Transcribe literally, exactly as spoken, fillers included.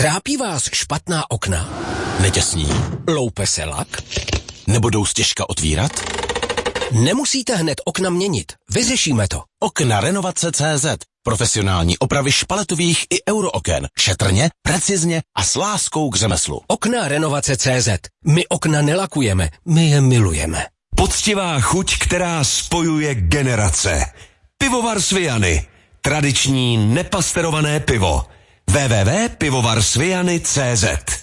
Trápí vás špatná okna? Netěsní? Loupe se lak? Nebudou stěžka otvírat? Nemusíte hned okna měnit. Vyřešíme to. Okna Renovace tečka cé zet. Profesionální opravy špaletových i eurooken. Šetrně, precizně a s láskou k řemeslu. Okna Renovace tečka cé zet. My okna nelakujeme, my je milujeme. Poctivá chuť, která spojuje generace. Pivovar Sviany. Tradiční nepasterované pivo. w w w tečka pivovar sviany tečka cé zet